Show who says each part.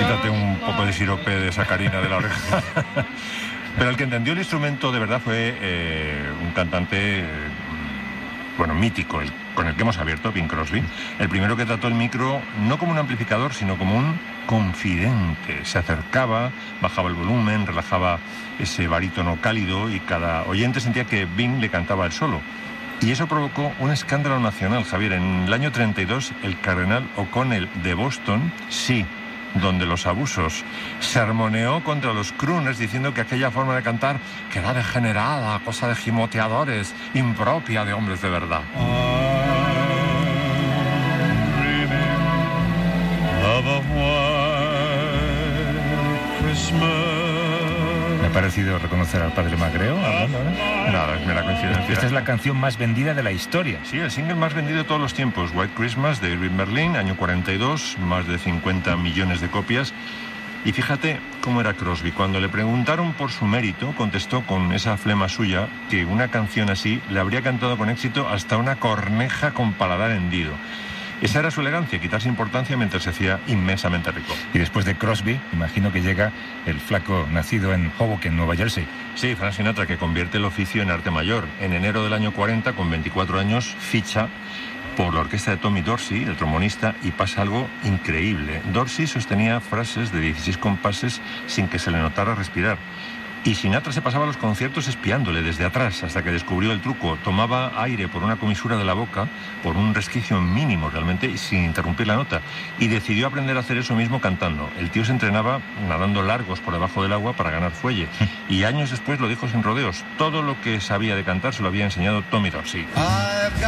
Speaker 1: Quítate un poco de sirope de sacarina de la oreja. Pero el que entendió el instrumento de verdad fue un cantante, mítico, con el que hemos abierto, Bing Crosby. El primero que trató el micro no como un amplificador, sino como un confidente. Se acercaba, bajaba el volumen, relajaba ese barítono cálido y cada oyente sentía que Bing le cantaba él solo. Y eso provocó un escándalo nacional, Javier. En el año 32, el cardenal O'Connell de Boston, donde los abusos, sermoneó contra los crooners diciendo que aquella forma de cantar que era degenerada, cosa de gimoteadores, impropia de hombres de verdad.
Speaker 2: Me ha parecido reconocer al padre Magreo hablando ahora.
Speaker 1: Nada, es mera coincidencia.
Speaker 2: Esta es la canción más vendida de la historia.
Speaker 1: Sí, el single más vendido de todos los tiempos. White Christmas, de Irving Berlin, año 42, más de 50 millones de copias. Y fíjate cómo era Crosby. Cuando le preguntaron por su mérito, contestó con esa flema suya que una canción así le habría cantado con éxito hasta una corneja con paladar hendido. Esa era su elegancia, quitarse importancia mientras se hacía inmensamente rico.
Speaker 2: Y después de Crosby, imagino que llega el flaco nacido en Hoboken, Nueva Jersey.
Speaker 1: Sí, Frank Sinatra, que convierte el oficio en arte mayor. En enero del año 40, con 24 años, ficha por la orquesta de Tommy Dorsey, el trombonista, y pasa algo increíble. Dorsey sostenía frases de 16 compases sin que se le notara respirar. Y Sinatra se pasaba los conciertos espiándole desde atrás hasta que descubrió el truco. Tomaba aire por una comisura de la boca, por un resquicio mínimo realmente, y sin interrumpir la nota. Y decidió aprender a hacer eso mismo cantando. El tío se entrenaba nadando largos por debajo del agua para ganar fuelle. Y años después lo dijo sin rodeos. Todo lo que sabía de cantar se lo había enseñado Tommy Dorsey.